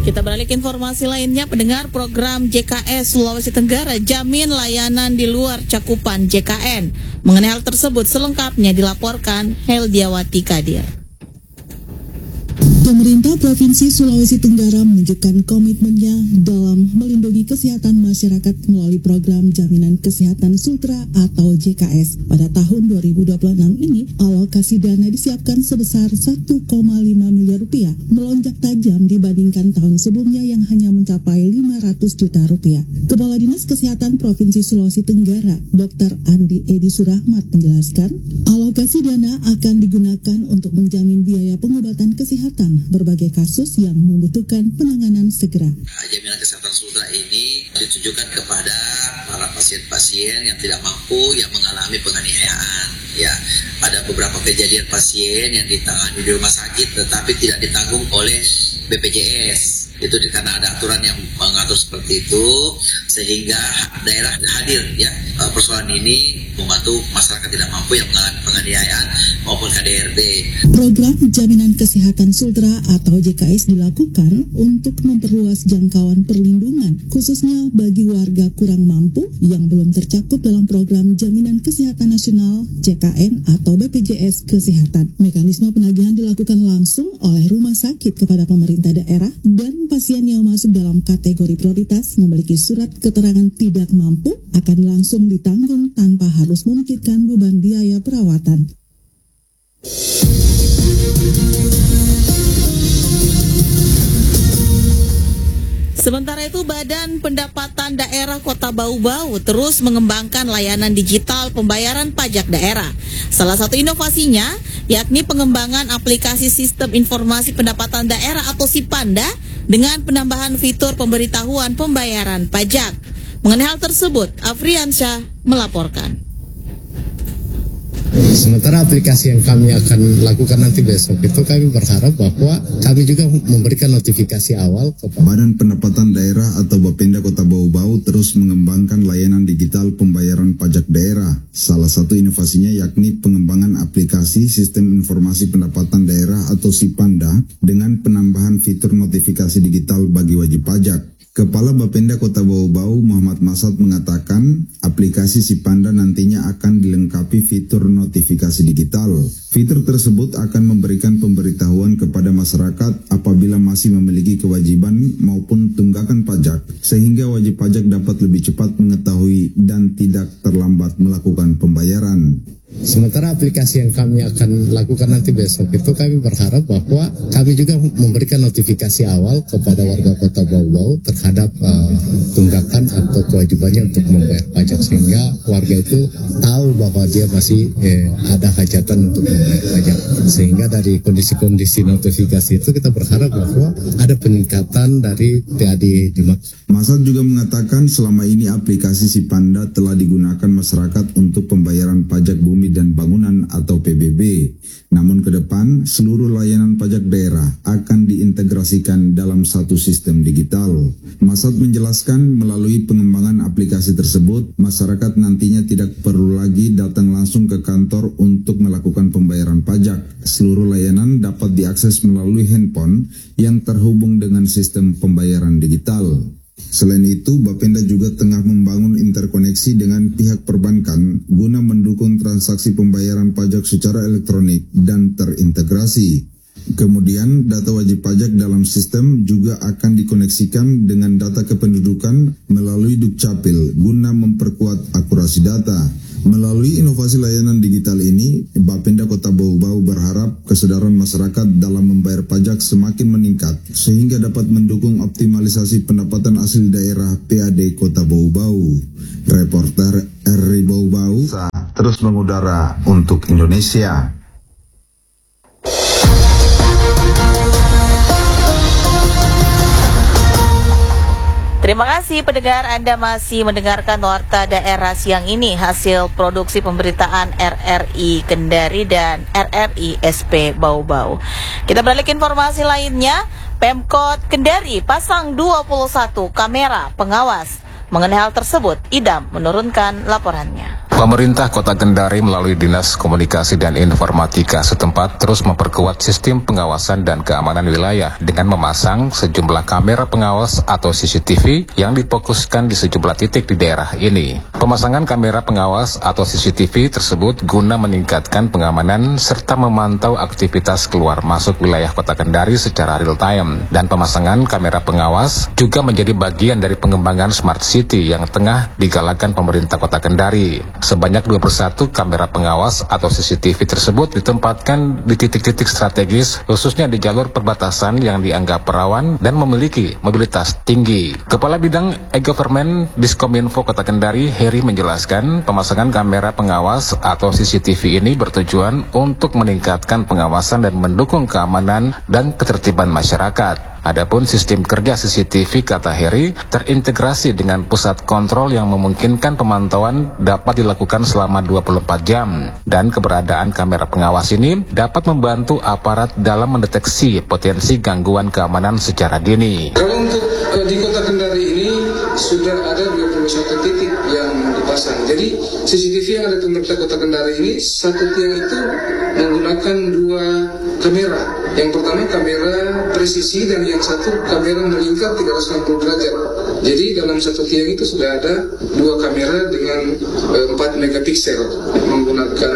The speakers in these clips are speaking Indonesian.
Kita beralih ke informasi lainnya, pendengar program JKS Sulawesi Tenggara jamin layanan di luar cakupan JKN. Mengenai hal tersebut selengkapnya dilaporkan Heldiawati Kadir. Pemerintah Provinsi Sulawesi Tenggara menunjukkan komitmennya dalam melindungi kesehatan masyarakat melalui program Jaminan Kesehatan Sultra atau JKS. Pada tahun 2026 ini, alokasi dana disiapkan sebesar 1,5 miliar rupiah, melonjak tajam dibandingkan tahun sebelumnya yang hanya mencapai 500 juta rupiah. Kepala Dinas Kesehatan Provinsi Sulawesi Tenggara, Dr. Andi Edi Surahmat menjelaskan, alokasi dana akan digunakan untuk menjamin biaya pengobatan kesehatan berbagai kasus yang membutuhkan penanganan segera. Jaminan Kesehatan Sultra ini ditujukan kepada para pasien-pasien yang tidak mampu, yang mengalami penganiayaan. Ya, ada beberapa kejadian pasien yang ditangani di rumah sakit tetapi tidak ditanggung oleh BPJS. Itu karena ada aturan yang mengatur seperti itu, sehingga daerah hadir ya persoalan ini membantu masyarakat tidak mampu yang mengalami penganiayaan maupun KDRT. Program Jaminan Kesehatan Sultra atau JKS dilakukan untuk memperluas jangkauan perlindungan, khususnya bagi warga kurang mampu yang belum tercakup dalam program Jaminan Kesehatan Nasional JKN atau BPJS Kesehatan. Mekanisme penagihan dilakukan langsung oleh rumah sakit kepada pemerintah daerah, dan pasien yang masuk dalam kategori prioritas memiliki surat keterangan tidak mampu akan langsung ditanggung tanpa harus memikirkan beban biaya perawatan. Sementara itu, Badan Pendapatan Daerah Kota Bau-Bau terus mengembangkan layanan digital pembayaran pajak daerah. Salah satu inovasinya yakni pengembangan aplikasi Sistem Informasi Pendapatan Daerah atau SIPANDA dengan penambahan fitur pemberitahuan pembayaran pajak. Mengenai hal tersebut, Afriansyah melaporkan. Sementara aplikasi yang kami akan lakukan nanti besok itu kami berharap bahwa kami juga memberikan notifikasi awal kepada Badan Pendapatan Daerah atau Bapenda Kota Bau-Bau terus mengembangkan layanan digital pembayaran pajak daerah. Salah satu inovasinya yakni pengembangan aplikasi Sistem Informasi Pendapatan Daerah atau SIPANDA dengan penambahan fitur notifikasi digital bagi wajib pajak. Kepala Bapenda Kota Bau-Bau Muhammad Masad mengatakan aplikasi SIPANDA nantinya akan dilengkapi fitur notifikasi digital. Fitur tersebut akan memberikan pemberitahuan kepada masyarakat apabila masih memiliki kewajiban maupun tunggakan pajak, sehingga wajib pajak dapat lebih cepat mengetahui dan tidak terlambat melakukan pembayaran. Sementara aplikasi yang kami akan lakukan nanti besok itu kami berharap bahwa kami juga memberikan notifikasi awal kepada warga Kota Bau-Bau terhadap tunggakan atau kewajibannya untuk membayar pajak, sehingga warga itu tahu bahwa dia masih ada hajatan untuk membayar pajak. Sehingga dari kondisi-kondisi notifikasi itu kita berharap bahwa ada peningkatan dari PAD dimaksud. Masad juga mengatakan selama ini aplikasi SIPANDA telah digunakan masyarakat untuk pembayaran pajak bumi dan bangunan atau PBB. Namun ke depan seluruh layanan pajak daerah akan diintegrasikan dalam satu sistem digital. Masad menjelaskan melalui pengembangan aplikasi tersebut, masyarakat nantinya tidak perlu lagi datang langsung ke kantor untuk melakukan pembayaran pajak. Seluruh layanan dapat diakses melalui handphone yang terhubung dengan sistem pembayaran digital. Selain itu, Bapenda juga tengah membangun interkoneksi dengan pihak perbankan guna mendukung transaksi pembayaran pajak secara elektronik dan terintegrasi. Kemudian, data wajib pajak dalam sistem juga akan dikoneksikan dengan data kependudukan melalui Dukcapil guna memperkuat akurasi data. Melalui inovasi layanan digital ini, Bapenda Kota Bau-Bau berharap kesadaran masyarakat dalam membayar pajak semakin meningkat, sehingga dapat mendukung optimalisasi pendapatan asli daerah PAD Kota Bau-Bau. Reporter RRI Bau-Bau terus mengudara untuk Indonesia. Terima kasih pendengar, Anda masih mendengarkan Warta Daerah siang ini, hasil produksi pemberitaan RRI Kendari dan RRI SP Bau-Bau. Kita beralih ke informasi lainnya. Pemkot Kendari pasang 21 kamera pengawas. Mengenai hal tersebut, Idam menurunkan laporannya. Pemerintah Kota Kendari melalui Dinas Komunikasi dan Informatika setempat terus memperkuat sistem pengawasan dan keamanan wilayah dengan memasang sejumlah kamera pengawas atau CCTV yang difokuskan di sejumlah titik di daerah ini. Pemasangan kamera pengawas atau CCTV tersebut guna meningkatkan pengamanan serta memantau aktivitas keluar masuk wilayah Kota Kendari secara real time. Dan pemasangan kamera pengawas juga menjadi bagian dari pengembangan Smart City yang tengah digalakkan pemerintah Kota Kendari. Sebanyak 21 kamera pengawas atau CCTV tersebut ditempatkan di titik-titik strategis, khususnya di jalur perbatasan yang dianggap rawan dan memiliki mobilitas tinggi. Kepala Bidang E-Government Diskominfo Kota Kendari, Heri, menjelaskan pemasangan kamera pengawas atau CCTV ini bertujuan untuk meningkatkan pengawasan dan mendukung keamanan dan ketertiban masyarakat. Adapun sistem kerja CCTV, kata Heri, terintegrasi dengan pusat kontrol yang memungkinkan pemantauan dapat dilakukan selama 24 jam. Dan keberadaan kamera pengawas ini dapat membantu aparat dalam mendeteksi potensi gangguan keamanan secara dini. Kalau untuk di Kota Kendari ini sudah ada 21 titik yang dipasang. Jadi CCTV yang ada di pemerintah Kota Kendari ini, satu tiang itu menggunakan 2 kamera. Yang pertama kamera presisi dan yang satu kamera melingkar 360 derajat. Jadi dalam satu tiang itu sudah ada 2 kamera dengan 4 megapiksel, menggunakan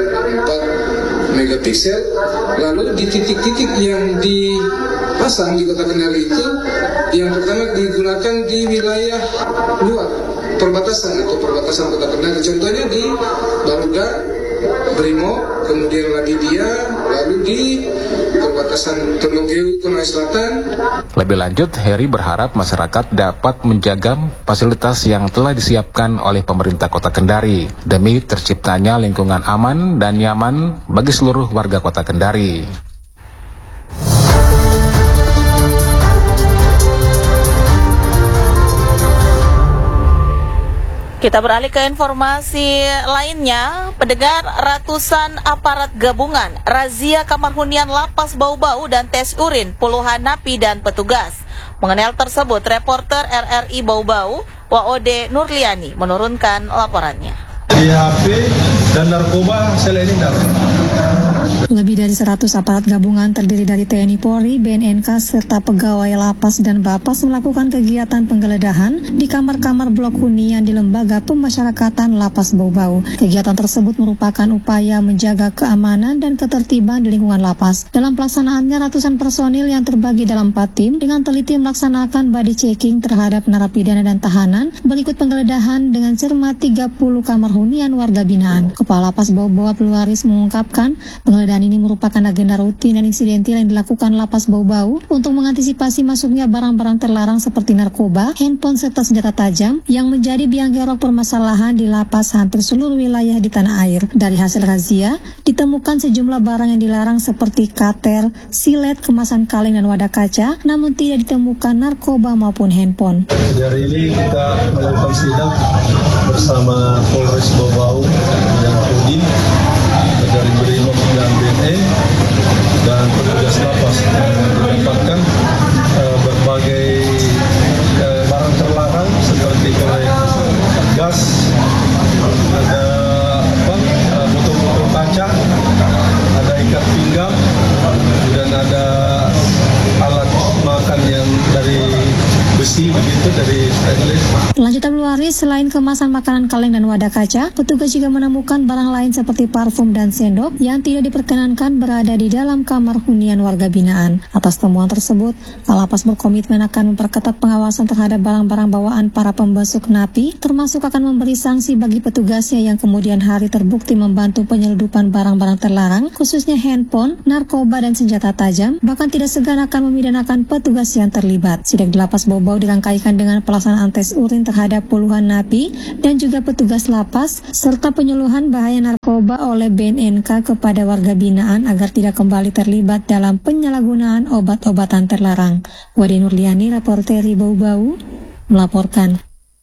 4 megapiksel. Lalu di titik-titik yang dipasang di Kota Kendari itu, yang pertama digunakan di wilayah luar perbatasan atau perbatasan Kota Kendari. Contohnya di Baruga, Brimo, kemudian Ladidia, lalu di perbatasan Tondogeu, Konawe Selatan. Lebih lanjut, Heri berharap masyarakat dapat menjaga fasilitas yang telah disiapkan oleh pemerintah Kota Kendari demi terciptanya lingkungan aman dan nyaman bagi seluruh warga Kota Kendari. Kita beralih ke informasi lainnya. Pendengar, ratusan aparat gabungan razia kamar hunian lapas Bau-Bau dan tes urin puluhan napi dan petugas. Mengenai hal tersebut, reporter RRI Bau-Bau, Waode Nurliani, menurunkan laporannya. HP dan narkoba selender. Lebih dari 100 aparat gabungan terdiri dari TNI Polri, BNNK, serta pegawai lapas dan Bapas melakukan kegiatan penggeledahan di kamar-kamar blok hunian di Lembaga Pemasyarakatan Lapas Bau-Bau. Kegiatan tersebut merupakan upaya menjaga keamanan dan ketertiban di lingkungan lapas. Dalam pelaksanaannya, ratusan personil yang terbagi dalam 4 tim dengan teliti melaksanakan body checking terhadap narapidana dan tahanan, berikut penggeledahan dengan cermat 30 kamar hunian warga binaan. Kepala Lapas Bau-Bau Abdulwaris mengungkapkan, penggeledahan ini merupakan agenda rutin dan insidentil yang dilakukan Lapas Bau-Bau untuk mengantisipasi masuknya barang-barang terlarang seperti narkoba, handphone, serta senjata tajam yang menjadi biang kerok permasalahan di lapas hampir seluruh wilayah di tanah air. Dari hasil razia, ditemukan sejumlah barang yang dilarang seperti kater, silet, kemasan kaleng, dan wadah kaca, namun tidak ditemukan narkoba maupun handphone. Hari ini kita melakukan sidak bersama Polres Bau-Bau dan Kodim dari Brimob dan BNE dan petugas lapas yang mendapatkan berbagai barang terlarang seperti gas, ada botol-botol kaca, ada ikat pinggang, dan ada alat makan yang dari besi begitu, dari stainless. Lanjutan Abdulwaris, selain kemasan makanan kaleng dan wadah kaca, petugas juga menemukan barang lain seperti parfum dan sendok yang tidak diperkenankan berada di dalam kamar hunian warga binaan. Atas temuan tersebut, Lapas berkomitmen akan memperketat pengawasan terhadap barang-barang bawaan para pembesuk napi, termasuk akan memberi sanksi bagi petugasnya yang kemudian hari terbukti membantu penyeludupan barang-barang terlarang, khususnya handphone, narkoba, dan senjata tajam, bahkan tidak segan akan memidanakan petugas yang terlibat. Sidak di Lapas Bau-Bau dirangkaikan dengan pelaksanaan tes urin terhadap puluhan napi dan juga petugas lapas, serta penyuluhan bahaya narkoba oleh BNNK kepada warga binaan agar tidak kembali terlibat dalam penyalahgunaan obat-obatan terlarang. Wade Nurliani, reporter Bau-Bau, melaporkan.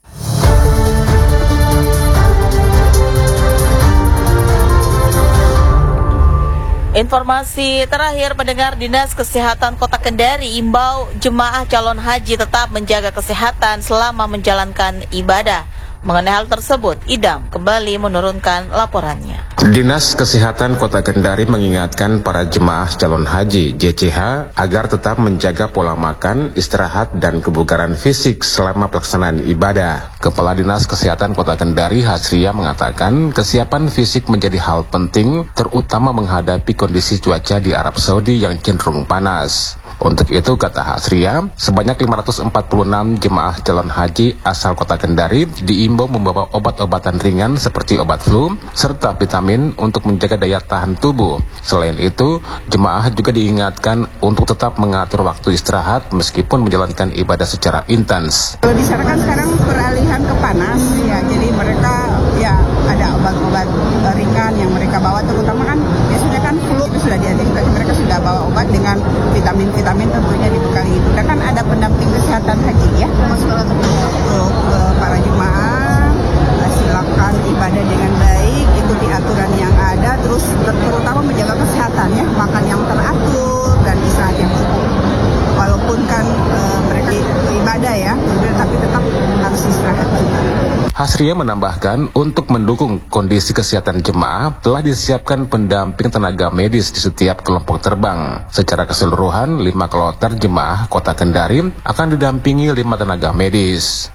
Informasi terakhir, pendengar, Dinas Kesehatan Kota Kendari imbau jemaah calon haji tetap menjaga kesehatan selama menjalankan ibadah. Mengenai hal tersebut, Idam kembali menurunkan laporannya. Dinas Kesehatan Kota Kendari mengingatkan para jemaah calon haji JCH agar tetap menjaga pola makan, istirahat, dan kebugaran fisik selama pelaksanaan ibadah. Kepala Dinas Kesehatan Kota Kendari Hasria mengatakan kesiapan fisik menjadi hal penting, terutama menghadapi kondisi cuaca di Arab Saudi yang cenderung panas. Untuk itu, kata Hasria, sebanyak 546 jemaah calon haji asal Kota Kendari diimbau membawa obat-obatan ringan seperti obat flu serta vitamin untuk menjaga daya tahan tubuh. Selain itu, jemaah juga diingatkan untuk tetap mengatur waktu istirahat meskipun menjalankan ibadah secara intens. Kalau di sana kan sekarang peralihan ke panas, ya, jadi mereka ya ada obat-obat ringan yang mereka bawa, terutama kan biasanya kan flu itu sudah diantisipasi, mereka sudah bawa obat dengan vitamin tentunya dibekali itu. Dan kan ada pendamping kesehatan haji ya. Untuk para jemaah silakan ibadah dengan baik, ikuti aturan yang ada, terus terutama menjaga kesehatan ya, makan yang teratur dan istirahat yang cukup. Walaupun kan mereka ibadah ya, tapi tetap harus istirahat juga. Hasria menambahkan untuk mendukung kondisi kesehatan jemaah telah disiapkan pendamping tenaga medis di setiap kelompok terbang. Secara keseluruhan, 5 kloter jemaah Kota Kendari akan didampingi 5 tenaga medis.